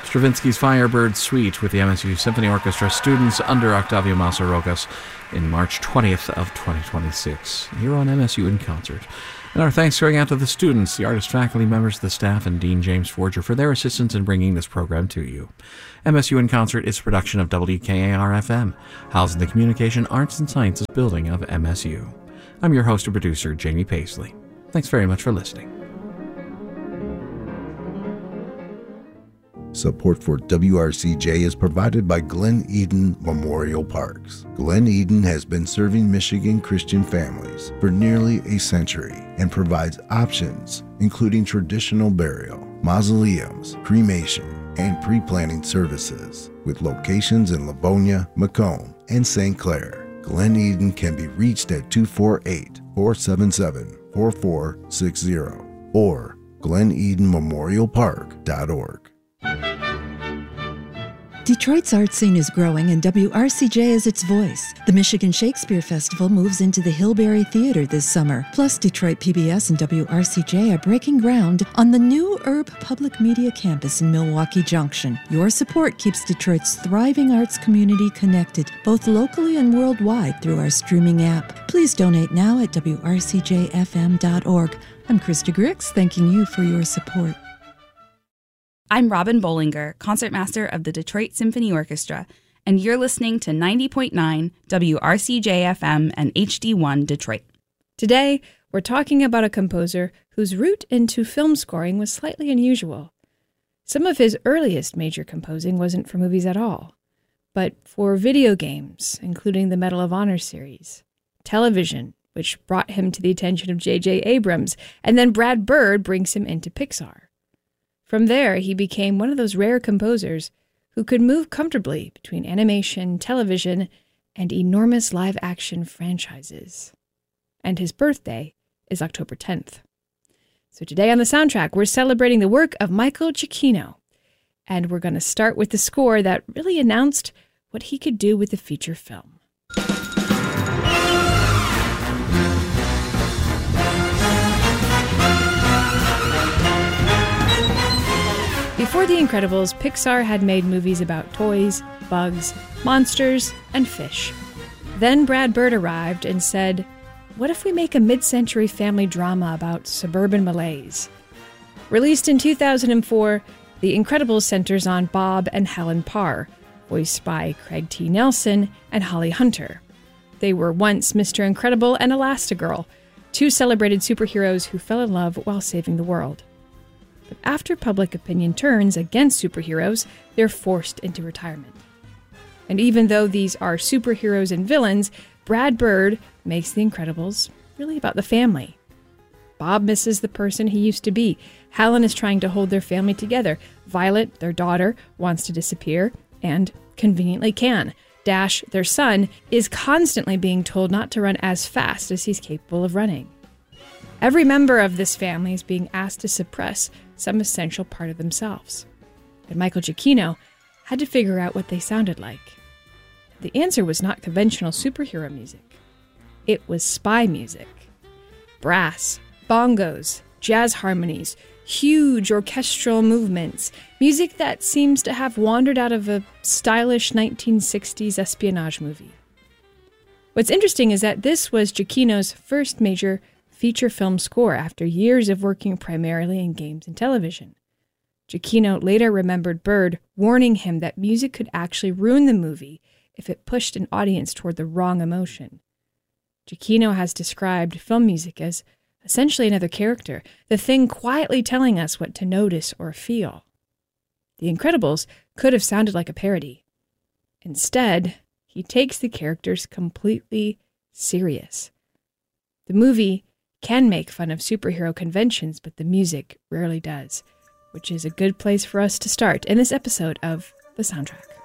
Stravinsky's Firebird Suite with the MSU Symphony Orchestra students under Octavio Massarocas in March 20th of 2026, here on MSU in Concert. And our thanks going out to the students, the artist, faculty members, the staff, and Dean James Forger for their assistance in bringing this program to you. MSU in Concert is a production of WKAR-FM, housed in the Communication Arts and Sciences building of MSU. I'm your host and producer, Jamie Paisley. Thanks very much for listening. Support for WRCJ is provided by Glen Eden Memorial Parks. Glen Eden has been serving Michigan Christian families for nearly a century and provides options including traditional burial, mausoleums, cremation, and pre-planning services with locations in Livonia, Macomb, and St. Clair. Glen Eden can be reached at 248-477-4460 or glenedenmemorialpark.org. Detroit's art scene is growing and WRCJ is its voice. The Michigan Shakespeare Festival moves into the Hillberry Theater this summer. Plus, Detroit PBS and WRCJ are breaking ground on the new Urb Public Media campus in Milwaukee Junction. Your support keeps Detroit's thriving arts community connected, both locally and worldwide through our streaming app. Please donate now at WRCJFM.org. I'm Krista Grix, thanking you for your support. I'm Robin Bollinger, concertmaster of the Detroit Symphony Orchestra, and you're listening to 90.9 WRCJ-FM and HD1 Detroit. Today, we're talking about a composer whose route into film scoring was slightly unusual. Some of his earliest major composing wasn't for movies at all, but for video games, including the Medal of Honor series, television, which brought him to the attention of J.J. Abrams, and then Brad Bird brings him into Pixar. From there, he became one of those rare composers who could move comfortably between animation, television, and enormous live-action franchises. And his birthday is October 10th. So today on the soundtrack, we're celebrating the work of Michael Giacchino, and we're going to start with the score that really announced what he could do with the feature film. Before The Incredibles, Pixar had made movies about toys, bugs, monsters, and fish. Then Brad Bird arrived and said, "What if we make a mid-century family drama about suburban malaise?" Released in 2004, The Incredibles centers on Bob and Helen Parr, voiced by Craig T. Nelson and Holly Hunter. They were once Mr. Incredible and Elastigirl, two celebrated superheroes who fell in love while saving the world. But after public opinion turns against superheroes, they're forced into retirement. And even though these are superheroes and villains, Brad Bird makes The Incredibles really about the family. Bob misses the person he used to be. Helen is trying to hold their family together. Violet, their daughter, wants to disappear, and conveniently can. Dash, their son, is constantly being told not to run as fast as he's capable of running. Every member of this family is being asked to suppress some essential part of themselves. And Michael Giacchino had to figure out what they sounded like. The answer was not conventional superhero music. It was spy music. Brass, bongos, jazz harmonies, huge orchestral movements, music that seems to have wandered out of a stylish 1960s espionage movie. What's interesting is that this was Giacchino's first major feature film score after years of working primarily in games and television. Giacchino later remembered Bird warning him that music could actually ruin the movie if it pushed an audience toward the wrong emotion. Giacchino has described film music as essentially another character, the thing quietly telling us what to notice or feel. The Incredibles could have sounded like a parody. Instead, he takes the characters completely serious. The movie can make fun of superhero conventions, but the music rarely does, which is a good place for us to start in this episode of The Soundtrack.